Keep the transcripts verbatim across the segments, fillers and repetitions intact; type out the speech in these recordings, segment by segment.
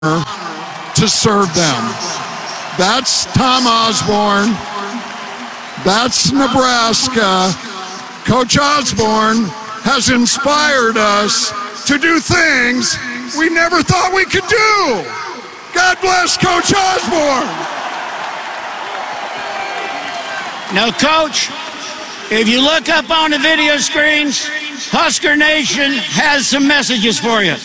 to serve them. That's Tom Osborne. That's Nebraska. Coach Osborne has inspired us to do things we never thought we could do. God bless Coach Osborne. Now, Coach, if you look up on the video screens, Husker Nation has some messages for you.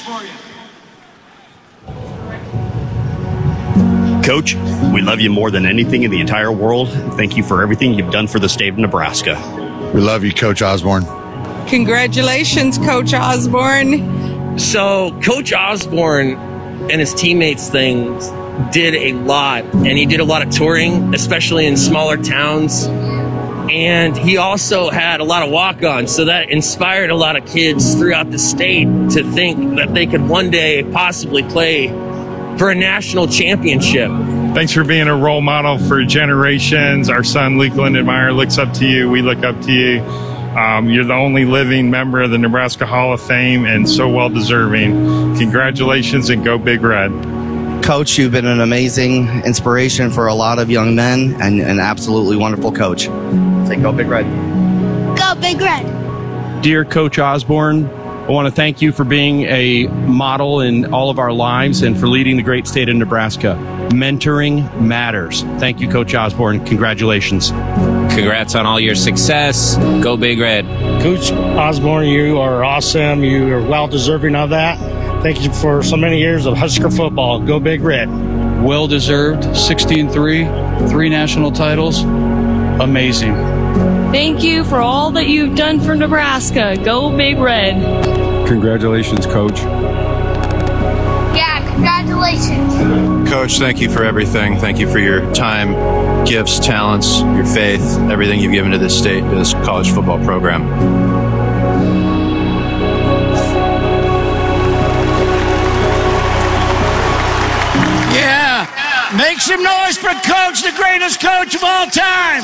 Coach, we love you more than anything in the entire world. Thank you for everything you've done for the state of Nebraska. We love you, Coach Osborne. Congratulations, Coach Osborne. So, Coach Osborne and his teammates things did a lot, and he did a lot of touring, especially in smaller towns. And he also had a lot of walk-ons, so that inspired a lot of kids throughout the state to think that they could one day possibly play for a national championship. Thanks for being a role model for generations. Our son, Leekland Admire, looks up to you. We look up to you. Um, you're the only living member of the Nebraska Hall of Fame and so well-deserving. Congratulations and go Big Red. Coach, you've been an amazing inspiration for a lot of young men and an absolutely wonderful coach. Say go Big Red. Go Big Red. Dear Coach Osborne, I want to thank you for being a model in all of our lives and for leading the great state of Nebraska. Mentoring matters. Thank you, Coach Osborne. Congratulations. Congrats on all your success. Go Big Red. Coach Osborne, you are awesome. You are well-deserving of that. Thank you for so many years of Husker football. Go Big Red. Well-deserved. sixteen three, three national titles. Amazing. Thank you for all that you've done for Nebraska. Go Big Red. Congratulations, Coach. Yeah, congratulations. Coach, thank you for everything. Thank you for your time, gifts, talents, your faith, everything you've given to this state, to this college football program. Yeah, make some noise for Coach, the greatest coach of all time.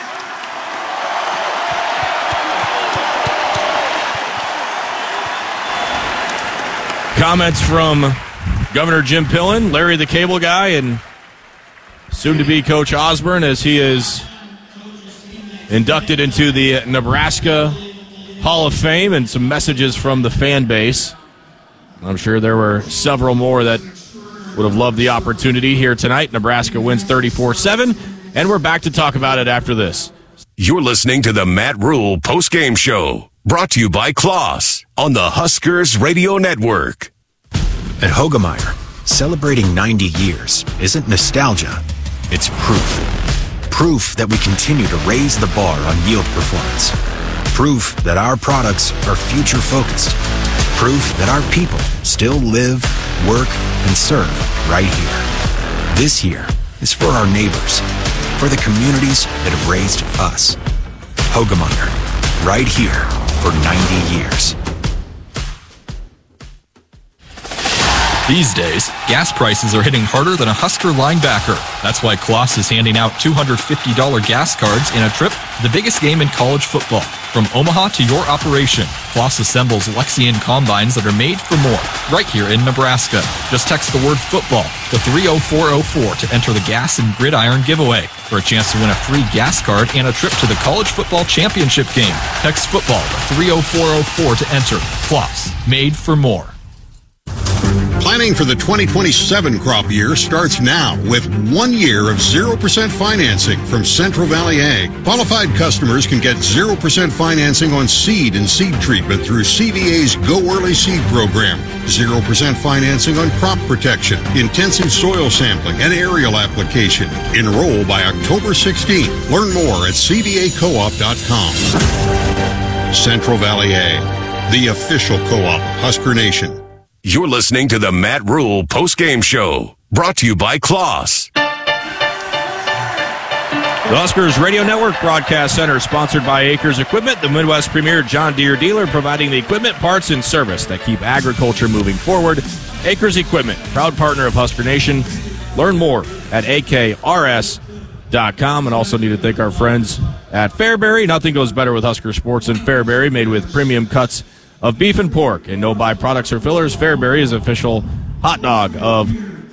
Comments from Governor Jim Pillen, Larry the Cable Guy, and soon-to-be Coach Osborne as he is inducted into the Nebraska Hall of Fame, and some messages from the fan base. I'm sure there were several more that would have loved the opportunity here tonight. Nebraska wins thirty-four seven, and we're back to talk about it after this. You're listening to the Matt Rule postgame show, brought to you by Kloss on the Huskers Radio Network. At Hoegemeyer, celebrating ninety years isn't nostalgia, it's proof. Proof that we continue to raise the bar on yield performance. Proof that our products are future-focused. Proof that our people still live, work, and serve right here. This year is for our neighbors, for the communities that have raised us. Hoegemeyer, right here for ninety years. These days, gas prices are hitting harder than a Husker linebacker. That's why Kloss is handing out two hundred fifty dollars gas cards in a trip to the biggest game in college football. From Omaha to your operation, Kloss assembles Lexian combines that are made for more, right here in Nebraska. Just text the word football to three oh four oh four to enter the Gas and Gridiron giveaway for a chance to win a free gas card and a trip to the college football championship game. Text football to three oh four oh four to enter. Kloss, made for more. Planning for the twenty twenty-seven crop year starts now with one year of zero percent financing from Central Valley Ag. Qualified customers can get zero percent financing on seed and seed treatment through C V A's Go Early Seed program. zero percent financing on crop protection, intensive soil sampling, and aerial application. Enroll by October sixteenth. Learn more at c v a co op dot com. Central Valley Ag, the official co-op of Husker Nation. You're listening to the Matt Rule postgame show, brought to you by Kloss. The Huskers Radio Network Broadcast Center, sponsored by Acres Equipment, the Midwest premier John Deere dealer, providing the equipment, parts, and service that keep agriculture moving forward. Acres Equipment, proud partner of Husker Nation. Learn more at a k r s dot com, and also need to thank our friends at Fairbury. Nothing goes better with Husker sports than Fairbury, made with premium cuts of beef and pork and no byproducts or fillers. Fairbury is official hot dog of